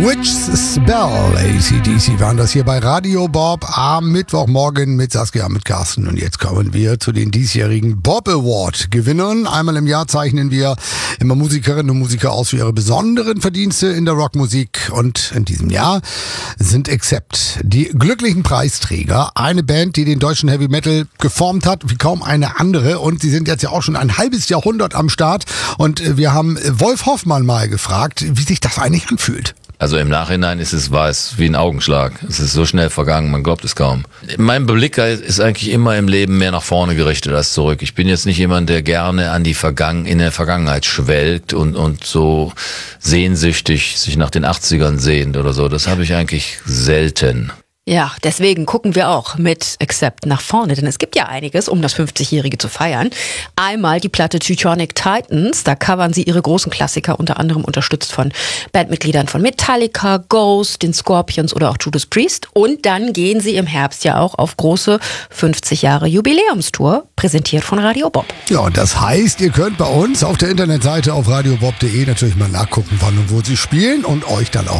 Witch's Bell, AC/DC waren das hier bei Radio Bob am Mittwochmorgen mit Saskia, mit Carsten. Und jetzt kommen wir zu den diesjährigen Bob Award Gewinnern. Einmal im Jahr zeichnen wir immer Musikerinnen und Musiker aus für ihre besonderen Verdienste in der Rockmusik. Und in diesem Jahr sind Accept die glücklichen Preisträger. Eine Band, die den deutschen Heavy Metal geformt hat wie kaum eine andere. Und sie sind jetzt ja auch schon ein halbes Jahrhundert am Start. Und wir haben Wolf Hoffmann mal gefragt, wie sich das eigentlich anfühlt. Also im Nachhinein war es wie ein Augenschlag. Es ist so schnell vergangen, man glaubt es kaum. Mein Blick ist eigentlich immer im Leben mehr nach vorne gerichtet als zurück. Ich bin jetzt nicht jemand, der gerne in der Vergangenheit schwelgt und so sehnsüchtig sich nach den 80ern sehnt oder so. Das habe ich eigentlich selten. Ja, deswegen gucken wir auch mit Accept nach vorne, denn es gibt ja einiges, um das 50-Jährige zu feiern. Einmal die Platte Teutonic Titans, da covern sie ihre großen Klassiker, unter anderem unterstützt von Bandmitgliedern von Metallica, Ghost, den Scorpions oder auch Judas Priest. Und dann gehen sie im Herbst ja auch auf große 50 Jahre Jubiläumstour, präsentiert von Radio Bob. Ja, und das heißt, ihr könnt bei uns auf der Internetseite auf radiobob.de natürlich mal nachgucken, wann und wo sie spielen und euch dann auch